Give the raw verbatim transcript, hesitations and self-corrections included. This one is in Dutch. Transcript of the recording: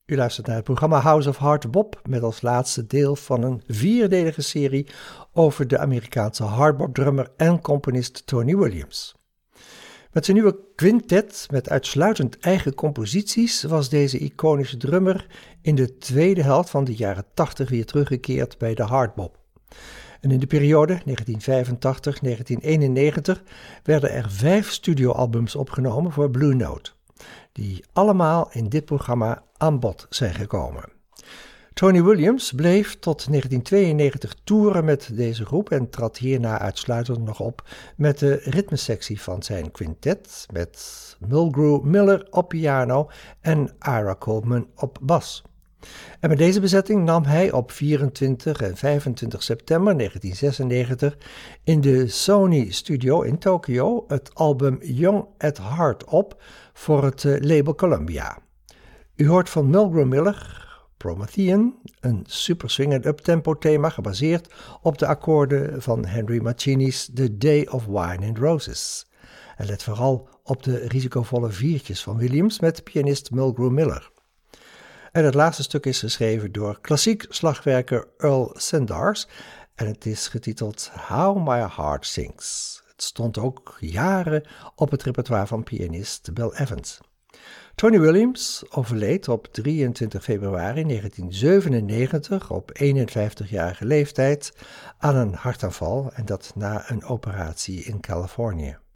U luistert naar het programma House of Hardbop met als laatste deel van een vierdelige serie over de Amerikaanse hardbop-drummer en componist Tony Williams. Met zijn nieuwe quintet met uitsluitend eigen composities was deze iconische drummer in de tweede helft van de jaren tachtig weer teruggekeerd bij de hardbop. En in de periode negentien vijfentachtig tot negentien eenennegentig werden er vijf studioalbums opgenomen voor Blue Note, die allemaal in dit programma aan bod zijn gekomen. Tony Williams bleef tot negentien tweeënnegentig toeren met deze groep en trad hierna uitsluitend nog op met de ritmesectie van zijn quintet, met Mulgrew Miller op piano en Ira Coleman op bas. En met deze bezetting nam hij op vierentwintig en vijfentwintig september negentien zesennegentig in de Sony Studio in Tokio het album Young at Heart op voor het label Columbia. U hoort van Mulgrew Miller Promethean, een super swing en uptempo thema gebaseerd op de akkoorden van Henry Mancini's The Day of Wine and Roses. En let vooral op de risicovolle viertjes van Williams met pianist Mulgrew Miller. En het laatste stuk is geschreven door klassiek slagwerker Earl Sanders en het is getiteld How My Heart Sings. Het stond ook jaren op het repertoire van pianist Bill Evans. Tony Williams overleed op drieëntwintig februari negentien zevenennegentig op eenenvijftigjarige leeftijd aan een hartaanval en dat na een operatie in Californië.